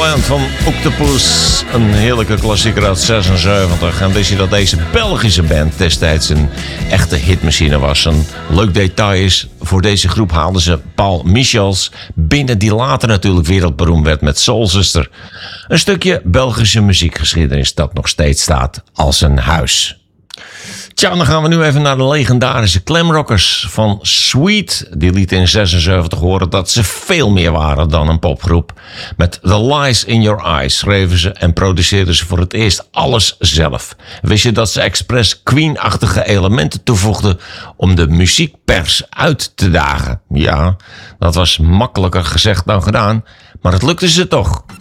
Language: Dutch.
Van Octopus, een heerlijke klassieker uit 76. En wist je dat deze Belgische band destijds een echte hitmachine was? Een leuk detail is, voor deze groep haalden ze Paul Michels binnen, die later natuurlijk wereldberoemd werd met Soul Sister. Een stukje Belgische muziekgeschiedenis dat nog steeds staat als een huis. Tja, dan gaan we nu even naar de legendarische Glamrockers van Sweet. Die liet in 76 horen dat ze veel meer waren dan een popgroep. Met The Lies in Your Eyes schreven ze en produceerden ze voor het eerst alles zelf. Wist je dat ze expres Queen-achtige elementen toevoegden om de muziekpers uit te dagen? Ja, dat was makkelijker gezegd dan gedaan, maar het lukte ze toch.